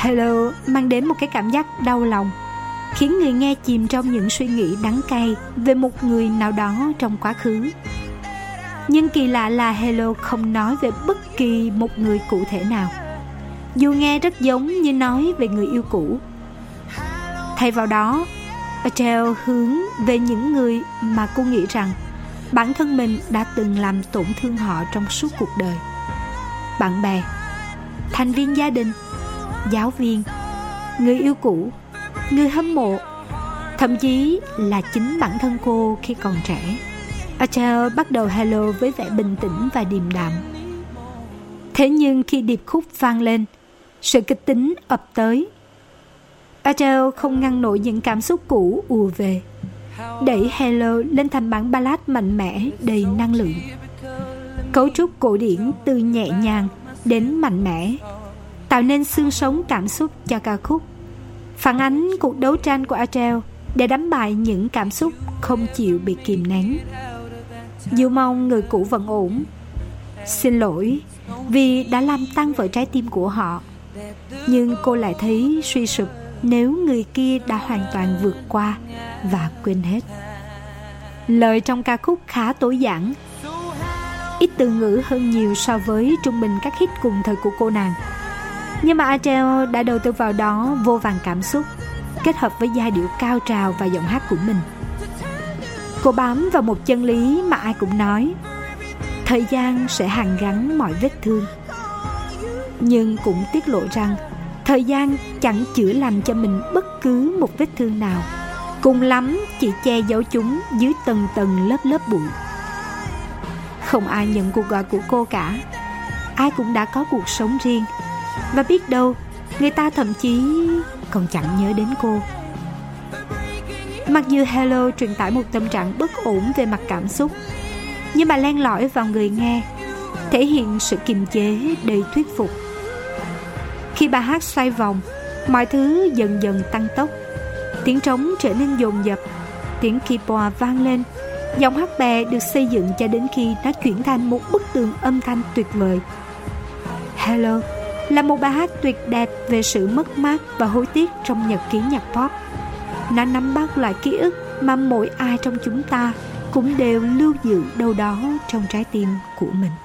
Hello mang đến một cái cảm giác đau lòng, khiến người nghe chìm trong những suy nghĩ đắng cay về một người nào đó trong quá khứ. Nhưng kỳ lạ là Hello không nói về bất kỳ một người cụ thể nào, dù nghe rất giống như nói về người yêu cũ. Thay vào đó, Adele hướng về những người mà cô nghĩ rằng bản thân mình đã từng làm tổn thương họ trong suốt cuộc đời. Bạn bè, thành viên gia đình, giáo viên, người yêu cũ, người hâm mộ, thậm chí là chính bản thân cô khi còn trẻ. Adele bắt đầu Hello với vẻ bình tĩnh và điềm đạm. Thế nhưng khi điệp khúc vang lên, sự kịch tính ập tới. Adele không ngăn nổi những cảm xúc cũ ùa về, đẩy Hello lên thành bản ballad mạnh mẽ đầy năng lượng. Cấu trúc cổ điển từ nhẹ nhàng đến mạnh mẽ, tạo nên xương sống cảm xúc cho ca khúc, phản ánh cuộc đấu tranh của Adele để đánh bại những cảm xúc không chịu bị kìm nén. Dù mong người cũ vẫn ổn, xin lỗi vì đã làm tan vỡ trái tim của họ, nhưng cô lại thấy suy sụp nếu người kia đã hoàn toàn vượt qua và quên hết. Lời trong ca khúc khá tối giản, ít từ ngữ hơn nhiều so với trung bình các hit cùng thời của cô nàng. Nhưng mà Adele đã đầu tư vào đó vô vàn cảm xúc, kết hợp với giai điệu cao trào và giọng hát của mình. Cô bám vào một chân lý mà ai cũng nói: thời gian sẽ hàn gắn mọi vết thương. Nhưng cũng tiết lộ rằng thời gian chẳng chữa lành cho mình bất cứ một vết thương nào, cùng lắm chỉ che giấu chúng dưới tầng tầng lớp lớp bụi. Không ai nhận cuộc gọi của cô cả, ai cũng đã có cuộc sống riêng, và biết đâu người ta thậm chí còn chẳng nhớ đến cô. Mặc dù Hello truyền tải một tâm trạng bất ổn về mặt cảm xúc, nhưng bà len lỏi vào người nghe, thể hiện sự kiềm chế đầy thuyết phục. Khi bà hát xoay vòng, mọi thứ dần dần tăng tốc. Tiếng trống trở nên dồn dập, tiếng keyboard vang lên. Giọng hát bè được xây dựng cho đến khi nó chuyển thành một bức tường âm thanh tuyệt vời. Hello là một bài hát tuyệt đẹp về sự mất mát và hối tiếc trong nhật ký nhạc pop. Nó nắm bắt loại ký ức mà mỗi ai trong chúng ta cũng đều lưu giữ đâu đó trong trái tim của mình.